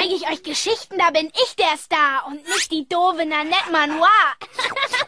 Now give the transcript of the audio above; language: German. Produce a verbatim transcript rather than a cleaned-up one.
zeige ich euch Geschichten, da bin ich der Star und nicht die doofe Nanette Manoir.